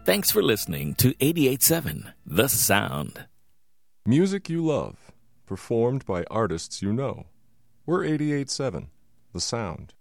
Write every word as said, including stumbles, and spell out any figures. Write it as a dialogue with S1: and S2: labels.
S1: Thanks for listening to eighty-eight point seven The Sound.
S2: Music you love, performed by artists you know. We're eighty-eight point seven The Sound.